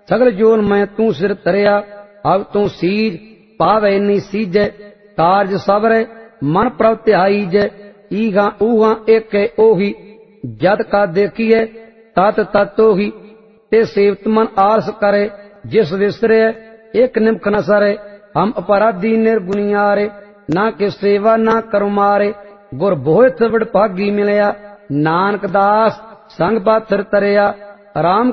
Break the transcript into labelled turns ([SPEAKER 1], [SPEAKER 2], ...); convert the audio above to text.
[SPEAKER 1] सगल जोन मैं तू सिर तरिया। अब तू सीज पावे नी सीजे, कारज सबरे मन प्रभ ध्याईजे। ईगा ऊगा एक ओही, जद का देखिए तत तत ओही। ते सेवत मन आलस करे, जिस विसरे एक निमख न सरे। हम अपराधी निर्गुनियारे, ना के सेवा ना करु मारे। गुर बोहित बड़ भागी मिलया, नानक दास संग पाथर तरिया। राम